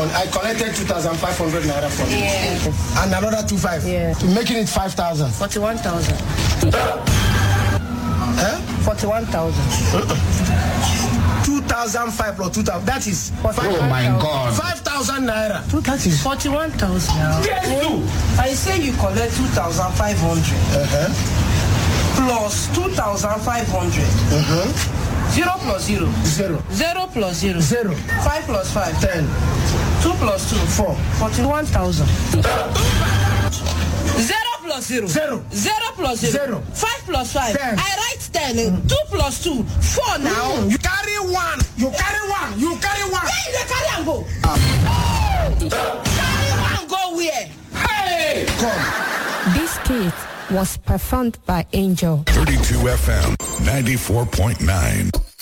I collected 2,500 naira from you. Yeah. And another 2,500. Yeah. Making it 5,000. 41,000. 41,000. 2,500 plus 2,000. That is. Oh my God. 5,000 naira. That is 41,000. Yes, I say you collect 2,500 plus 2,500. 0 plus 0. 0. 0 plus 0. 0. 5 plus 5. 10. 2 plus 2. 4. 41,000. 0 plus 0. 0. 0 plus 0. 0. 5 plus 5. 10. I write 10. 2 plus 2. 4 now. You carry one. You carry one. You carry one. Where you carry and go? Carry one go where? Hey! Come. This skit was performed by Angel. 32 FM 94.9.